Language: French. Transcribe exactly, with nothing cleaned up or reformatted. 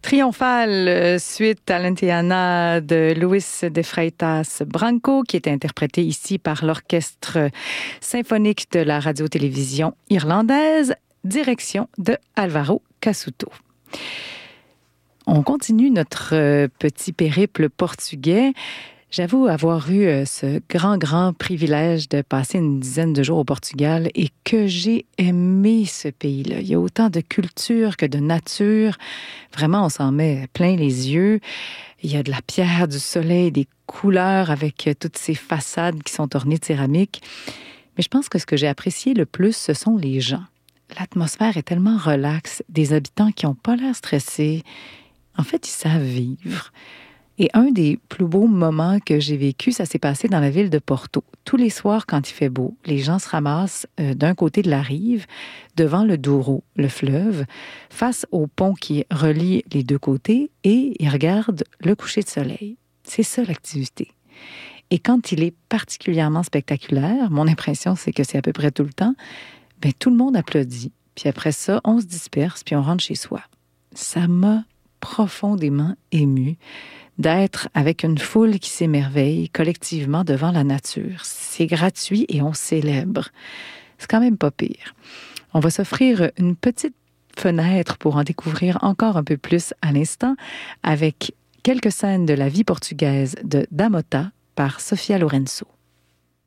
Triomphale euh, suite à l'Intiana de Luis de Freitas Branco, qui était interprété ici par l'Orchestre symphonique de la radio-télévision irlandaise, direction de Alvaro Cassuto. On continue notre euh, petit périple portugais. J'avoue avoir eu euh, ce grand, grand privilège de passer une dizaine de jours au Portugal et que j'ai aimé ce pays-là. Il y a autant de culture que de nature. Vraiment, on s'en met plein les yeux. Il y a de la pierre, du soleil, des couleurs avec euh, toutes ces façades qui sont ornées de céramique. Mais je pense que ce que j'ai apprécié le plus, ce sont les gens. L'atmosphère est tellement relaxe, des habitants qui n'ont pas l'air stressés. En fait, ils savent vivre. Et un des plus beaux moments que j'ai vécu, ça s'est passé dans la ville de Porto. Tous les soirs, quand il fait beau, les gens se ramassent euh, d'un côté de la rive, devant le Douro, le fleuve, face au pont qui relie les deux côtés, et ils regardent le coucher de soleil. C'est ça l'activité. Et quand il est particulièrement spectaculaire, mon impression, c'est que c'est à peu près tout le temps, ben, tout le monde applaudit. Puis après ça, on se disperse, puis on rentre chez soi. Ça m'a profondément émue d'être avec une foule qui s'émerveille collectivement devant la nature. C'est gratuit et on célèbre. C'est quand même pas pire. On va s'offrir une petite fenêtre pour en découvrir encore un peu plus à l'instant avec quelques scènes de la vie portugaise de Damota par Sofia Lourenço.